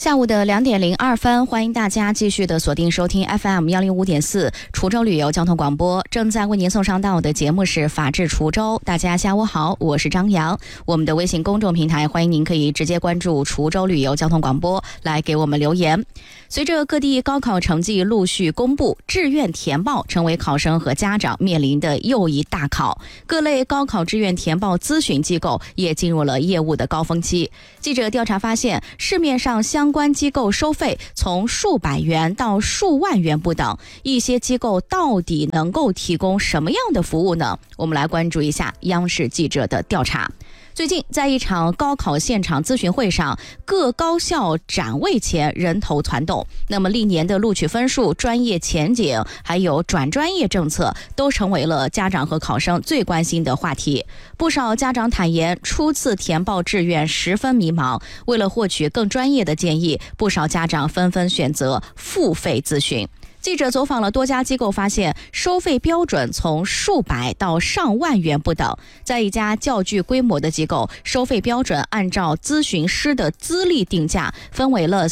下午的2点02分，欢迎大家继续的锁定收听 FM 105.4滁州旅游交通广播。正在为您送上到的节目是法治滁州。大家下午好，我是张扬。我们的微信公众平台，欢迎您可以直接关注滁州旅游交通广播来给我们留言。随着各地高考成绩陆续公布，志愿填报成为考生和家长面临的又一大考。各类高考志愿填报咨询机构也进入了业务的高峰期。记者调查发现，市面上相关机构收费从数百元到数万元不等，一些机构到底能够提供什么样的服务呢？我们来关注一下央视记者的调查。最近，在一场高考现场咨询会上，各高校展位前人头攒动。那么，历年的录取分数、专业前景，还有转专业政策，都成为了家长和考生最关心的话题。不少家长坦言，初次填报志愿十分迷茫。为了获取更专业的建议，不少家长纷纷选择付费咨询。记者走访了多家机构，发现收费标准从数百到上万元不等。在一家较具规模的机构，收费标准按照咨询师的资历定价，分为了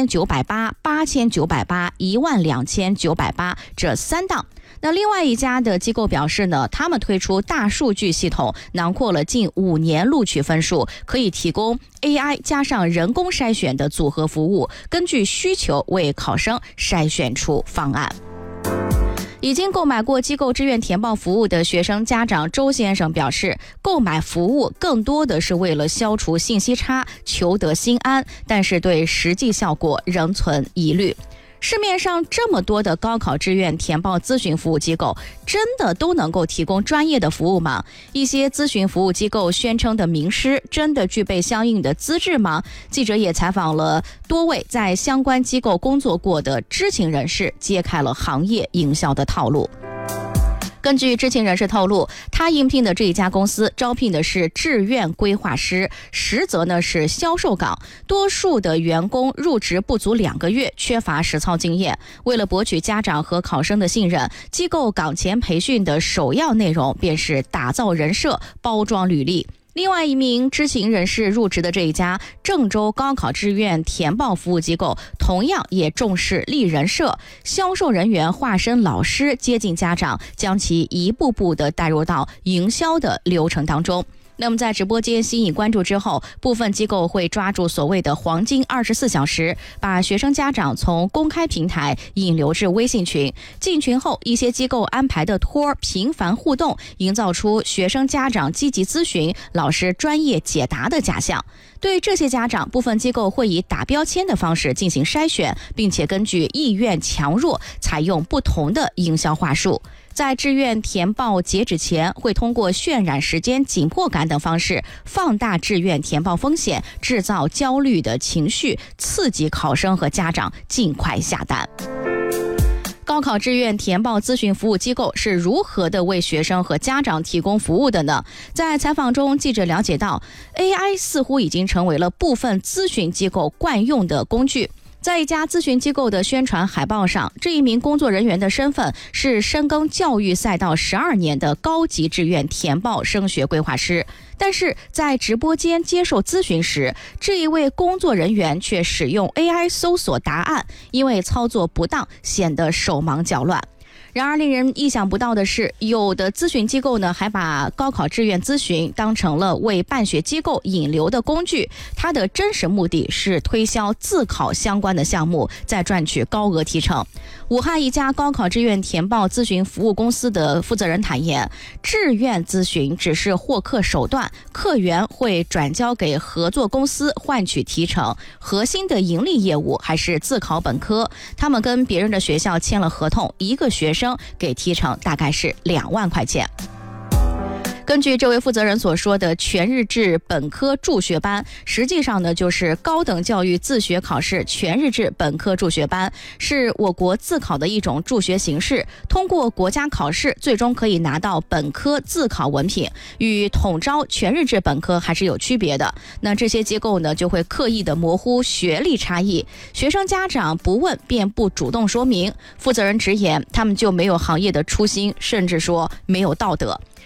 4980、8980、12980这3档。那另外一家的机构表示呢，他们推出大数据系统，囊括了近5年录取分数，可以提供 AI 加上人工筛选的组合服务，根据需求为考生筛选出方案。已经购买过机构志愿填报服务的学生家长周先生表示，购买服务更多的是为了消除信息差，求得心安，但是对实际效果仍存疑虑。市面上这么多的高考志愿填报咨询服务机构，真的都能够提供专业的服务吗？一些咨询服务机构宣称的名师，真的具备相应的资质吗？记者也采访了多位在相关机构工作过的知情人士，揭开了行业营销的套路。根据知情人士透露，他应聘的这一家公司招聘的是志愿规划师，实则呢是销售岗，多数的员工入职不足2个月，缺乏实操经验。为了博取家长和考生的信任，机构岗前培训的首要内容便是打造人设、包装履历。另外一名知情人士入职的这一家郑州高考志愿填报服务机构，同样也重视立人设，销售人员化身老师，接近家长，将其一步步地带入到营销的流程当中。那么在直播间吸引关注之后，部分机构会抓住所谓的黄金24小时，把学生家长从公开平台引流至微信群。进群后，一些机构安排的托频繁互动，营造出学生家长积极咨询、老师专业解答的假象。对这些家长，部分机构会以打标签的方式进行筛选，并且根据意愿强弱采用不同的营销话术。在志愿填报截止前，会通过渲染时间、紧迫感等方式放大志愿填报风险，制造焦虑的情绪，刺激考生和家长尽快下单。高考志愿填报咨询服务机构是如何的为学生和家长提供服务的呢？在采访中，记者了解到 AI 似乎已经成为了部分咨询机构惯用的工具。在一家咨询机构的宣传海报上，这一名工作人员的身份是深耕教育赛道12年的高级志愿填报升学规划师，但是在直播间接受咨询时，这一位工作人员却使用 AI 搜索答案，因为操作不当，显得手忙脚乱。然而令人意想不到的是，有的咨询机构呢还把高考志愿咨询当成了为办学机构引流的工具，它的真实目的是推销自考相关的项目，再赚取高额提成。武汉一家高考志愿填报咨询服务公司的负责人坦言，志愿咨询只是获客手段，客源会转交给合作公司换取提成，核心的盈利业务还是自考本科。他们跟别人的学校签了合同，一个学生给提成大概是2万块钱。根据这位负责人所说的全日制本科助学班，实际上呢就是高等教育自学考试全日制本科助学班，是我国自考的一种助学形式。通过国家考试，最终可以拿到本科自考文凭，与统招全日制本科还是有区别的。那这些机构呢就会刻意的模糊学历差异，学生家长不问便不主动说明。负责人直言，他们就没有行业的初心，甚至说没有道德。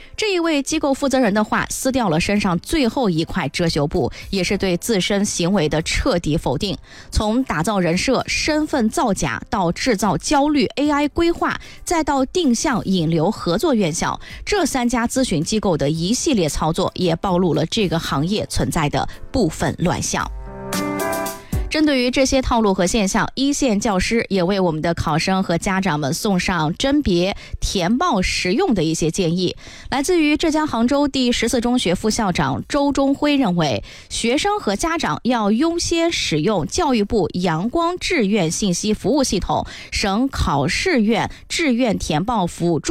这一位机构负责人的话撕掉了身上最后一块遮羞布，也是对自身行为的彻底否定。从打造人设、身份造假到制造焦虑 AI 规划，再到定向引流合作院校，这3家咨询机构的一系列操作也暴露了这个行业存在的部分乱象。针对于这些套路和现象，一线教师也为我们的考生和家长们送上甄别填报实用的一些建议。来自于浙江杭州第14中学副校长周忠辉认为，学生和家长要优先使用教育部阳光志愿信息服务系统、省考试院志愿填报服务